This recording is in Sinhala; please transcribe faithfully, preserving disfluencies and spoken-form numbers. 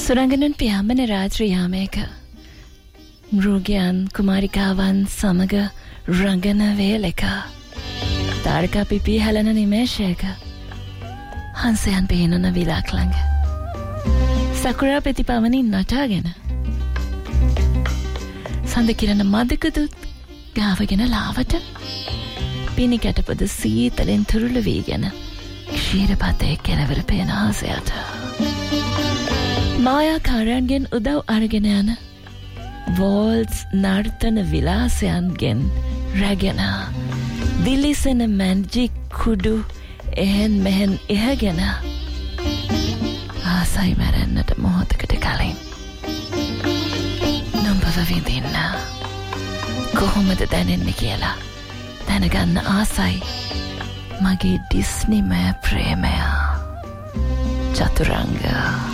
සුරංගනන් පියාඹන රාත්‍රී යාමයක මෘගයන් කුමාරිකාවන් සමග රංගන වේලක තාරකා පිපී හැලෙන නිමේෂයක හංසයන් පේනන විලක් ළඟ සකුරා ප්‍රතිපවනින් නටාගෙන සඳ කිරණ මදකදුත් ගාවගෙන ලාවට පිණි කැටපද සීතලෙන් තුරුළු වීගෙන ක්ෂීරපතේ කෙලවර පේන හාසයට මායාකාරයන්ගෙන් උදව් අරගෙන යන වෝල්ස් නර්තන විලාසයන්ගෙන් රැගෙන දිලිසෙන මැන්ජික් කුඩු එහෙන් මෙහෙන් එහගෙන ආසයි මැරෙන්නට මොහොතකට කලින් නොඹව විඳින්න කොහොමද දැනෙන්නේ කියලා දැනගන්න ආසයි මගේ ඩිස්නිමය ප්‍රේමය චතුරංග